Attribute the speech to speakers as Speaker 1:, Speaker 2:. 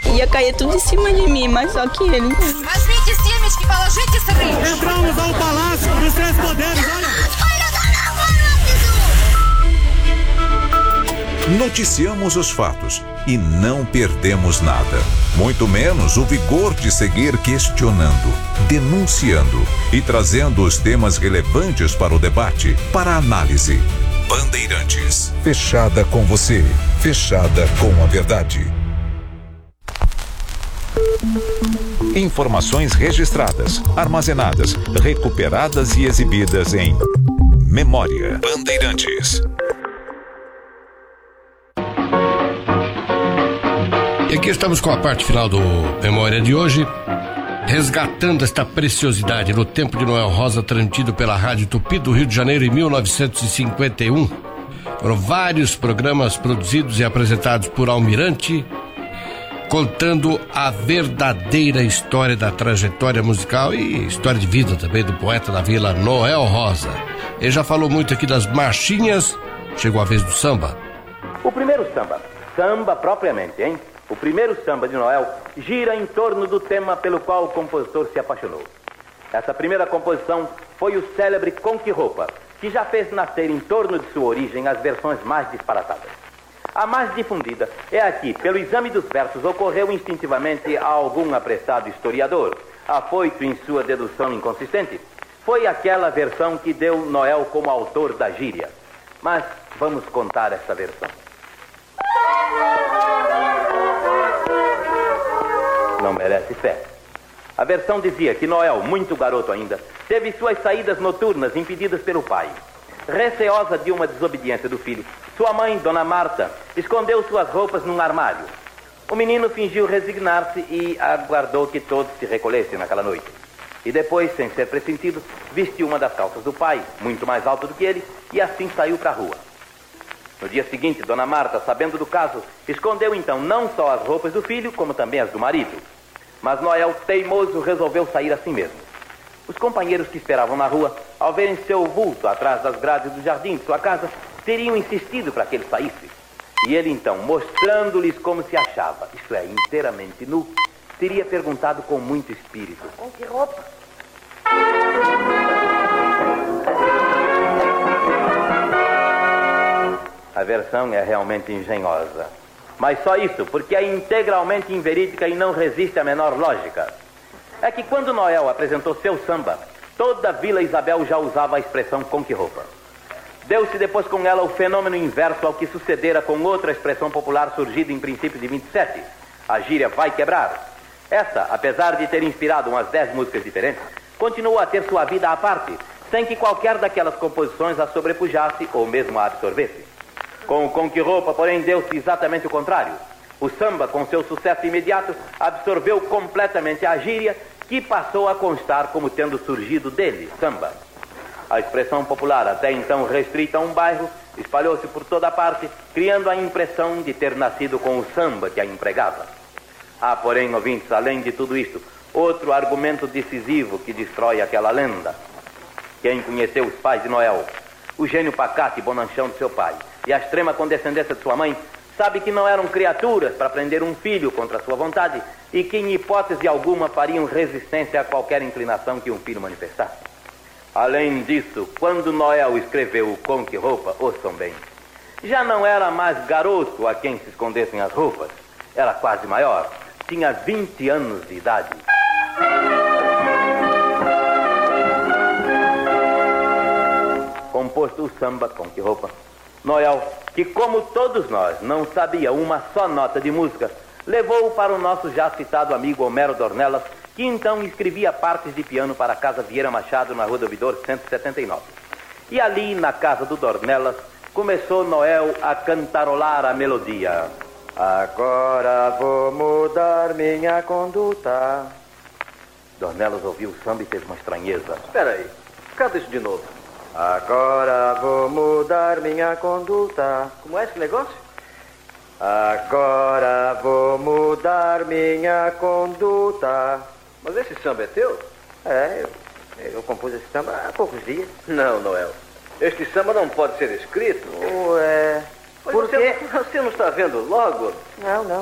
Speaker 1: Ia cair tudo em cima de mim, mas só que ele...
Speaker 2: Возьмите семечки, положите сыры.
Speaker 3: Entramos ao Palácio dos Três Poderes, olha.
Speaker 4: Noticiamos os fatos e não perdemos nada. Muito menos o vigor de seguir questionando, denunciando e trazendo os temas relevantes para o debate, para a análise. Bandeirantes. Fechada com você. Fechada com a verdade. Informações registradas, armazenadas, recuperadas e exibidas em Memória. Bandeirantes.
Speaker 5: E aqui estamos com a parte final do Memória de hoje, resgatando esta preciosidade no tempo de Noel Rosa, transmitido pela Rádio Tupi do Rio de Janeiro em 1951. Foram vários programas produzidos e apresentados por Almirante, contando a verdadeira história da trajetória musical e história de vida também do poeta da Vila, Noel Rosa. Ele já falou muito aqui das marchinhas, chegou a vez do samba.
Speaker 6: O primeiro samba propriamente, hein? O primeiro samba de Noel gira em torno do tema pelo qual o compositor se apaixonou. Essa primeira composição foi o célebre Com Que Roupa, que já fez nascer em torno de sua origem as versões mais disparatadas. A mais difundida é a que, pelo exame dos versos, ocorreu instintivamente a algum apressado historiador, afoito em sua dedução inconsistente. Foi aquela versão que deu Noel como autor da gíria. Mas vamos contar essa versão. Não merece fé. A versão dizia que Noel, muito garoto ainda, teve suas saídas noturnas impedidas pelo pai. Receosa de uma desobediência do filho, sua mãe, Dona Marta, escondeu suas roupas num armário. O menino fingiu resignar-se e aguardou que todos se recolhessem naquela noite. E depois, sem ser pressentido, vestiu uma das calças do pai, muito mais alta do que ele, e assim saiu para a rua. No dia seguinte, Dona Marta, sabendo do caso, escondeu então não só as roupas do filho, como também as do marido. Mas Noel, teimoso, resolveu sair assim mesmo. Os companheiros que esperavam na rua, ao verem seu vulto atrás das grades do jardim de sua casa, teriam insistido para que ele saísse. E ele então, mostrando-lhes como se achava, isto é, inteiramente nu, teria perguntado com muito espírito: Com que roupa? A versão é realmente engenhosa. Mas só isso, porque é integralmente inverídica e não resiste à menor lógica. É que quando Noel apresentou seu samba, toda a Vila Isabel já usava a expressão com que roupa. Deu-se depois com ela o fenômeno inverso ao que sucedera com outra expressão popular surgida em princípio de 27, a gíria vai quebrar. Essa, apesar de ter inspirado umas 10 músicas diferentes, continuou a ter sua vida à parte, sem que qualquer daquelas composições a sobrepujasse ou mesmo a absorvesse. Com que roupa, porém, deu-se exatamente o contrário. O samba, com seu sucesso imediato, absorveu completamente a gíria, que passou a constar como tendo surgido dele, samba. A expressão popular, até então restrita a um bairro, espalhou-se por toda a parte, criando a impressão de ter nascido com o samba que a empregava. Há, porém, ouvintes, além de tudo isto, outro argumento decisivo que destrói aquela lenda. Quem conheceu os pais de Noel, o gênio pacato e bonachão de seu pai e a extrema condescendência de sua mãe, sabe que não eram criaturas para prender um filho contra sua vontade e que, em hipótese alguma, fariam resistência a qualquer inclinação que um filho manifestasse. Além disso, quando Noel escreveu o Com Que Roupa, ouçam bem, já não era mais garoto a quem se escondessem as roupas, era quase maior, tinha 20 anos de idade. Composto o samba Com Que Roupa, Noel, que como todos nós não sabia uma só nota de música, levou-o para o nosso já citado amigo Homero Dornelas, que então escrevia partes de piano para a Casa Vieira Machado, na Rua do Ouvidor 179. E ali, na casa do Dornelas, começou Noel a cantarolar a melodia. Agora vou mudar minha conduta. Dornelas ouviu o samba e fez uma estranheza.
Speaker 7: Espera aí, canta isso de novo.
Speaker 6: Agora vou mudar minha conduta.
Speaker 7: Como é esse negócio?
Speaker 6: Agora vou mudar minha conduta.
Speaker 7: Mas esse samba é teu?
Speaker 6: É, eu compus esse samba há poucos dias.
Speaker 7: Não, Noel. Este samba não pode ser escrito.
Speaker 6: Ué...
Speaker 7: Por quê? Você não está vendo logo?
Speaker 6: Não.